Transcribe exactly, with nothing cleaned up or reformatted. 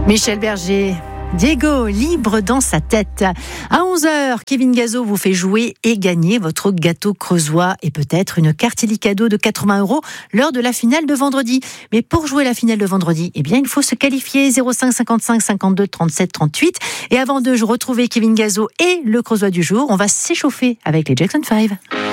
Michel Berger, Diego, libre dans sa tête. À onze heures, Kevin Gazo vous fait jouer et gagner votre gâteau creusois et peut-être une carte illicadeau de quatre-vingts euros lors de la finale de vendredi. Mais pour jouer la finale de vendredi, eh bien, il faut se qualifier zéro cinq cinquante-cinq cinquante-deux trente-sept trente-huit. Et avant de retrouver Kevin Gazo et le creusois du jour, on va s'échauffer avec les Jackson five.